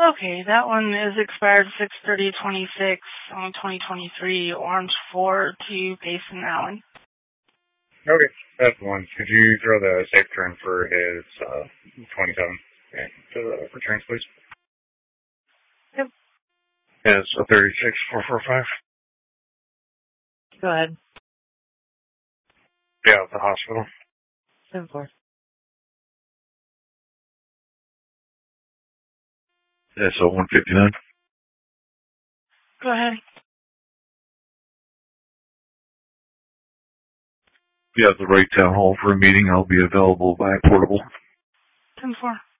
Okay, that one is expired 6/30/26 on 2023. Orange 4 to Payson Allen. Okay, that's the one. Could you throw the safe turn for his 27 to the returns, please? Yep. Yeah, it's a 36445. Go ahead. Yeah, at the hospital. 7-4. Yeah, so 159. Go ahead. Yeah, the right town hall for a meeting. I'll be available by portable. 10-4.